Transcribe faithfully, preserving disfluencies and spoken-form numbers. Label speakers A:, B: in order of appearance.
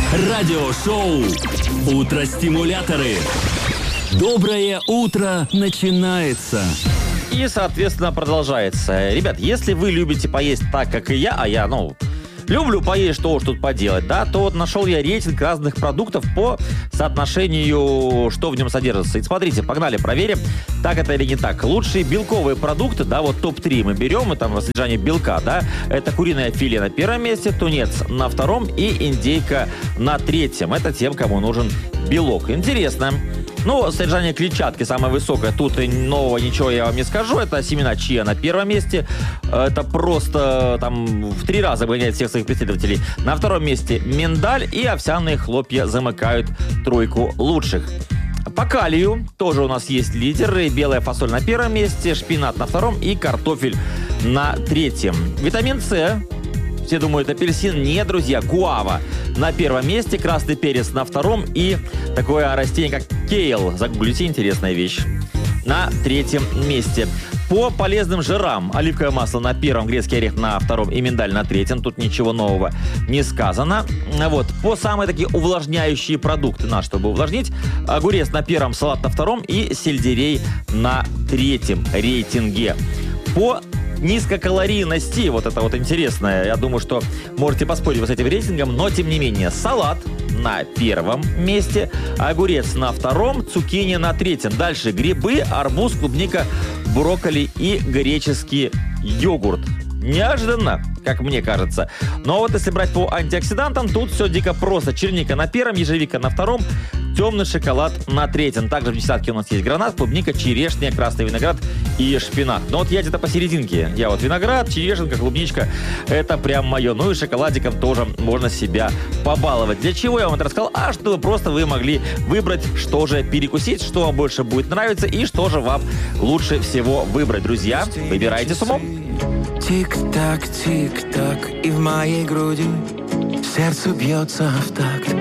A: Радиошоу «Утро-стимуляторы». Доброе утро начинается.
B: И, соответственно, продолжается. Ребят, если вы любите поесть так, как и я, а я, ну, люблю поесть, что уж тут поделать, да, то вот нашел я рейтинг разных продуктов по соотношению, что в нем содержится. И смотрите, погнали, проверим, так это или не так. Лучшие белковые продукты, да, вот топ три мы берем, и там содержание белка, да, это куриное филе на первом месте, тунец на втором и индейка на третьем. Это тем, кому нужен белок. Интересно. Ну, содержание клетчатки самое высокое. Тут нового ничего я вам не скажу. Это семена чиа на первом месте. Это просто там в три раза обгоняет всех своих преследователей. На втором месте миндаль и овсяные хлопья замыкают тройку лучших. По калию тоже у нас есть лидеры. Белая фасоль на первом месте, шпинат на втором и картофель на третьем. Витамин С. Все думают, апельсин. Нет, друзья, гуава на первом месте, красный перец на втором и такое растение, как кейл, загуглите, интересная вещь, на третьем месте. По полезным жирам оливковое масло на первом, грецкий орех на втором и миндаль на третьем. Тут ничего нового не сказано. Вот. По самые такие увлажняющие продукты, на чтобы увлажнить, огурец на первом, салат на втором и сельдерей на третьем рейтинге. По низкокалорийности, вот это вот интересное, я думаю, что можете поспорить с этим рейтингом, но тем не менее, салат на первом месте, огурец на втором, цукини на третьем. Дальше грибы, арбуз, клубника, брокколи и греческий йогурт. Неожиданно, как мне кажется. Но вот если брать по антиоксидантам, тут все дико просто. Черника на первом, ежевика на втором, темный шоколад на третьем. Также в десятке у нас есть гранат, клубника, черешня, красный виноград и шпинат. Но вот я где-то посерединке. Я вот виноград, черешенка, клубничка. Это прям мое. Ну и шоколадиком тоже можно себя побаловать. Для чего я вам это рассказал? А чтобы просто вы могли выбрать, что же перекусить, что вам больше будет нравиться и что же вам лучше всего выбрать. Друзья, выбирайте с умом.
C: Тик-так, тик-так, и в моей груди сердце бьется в такт.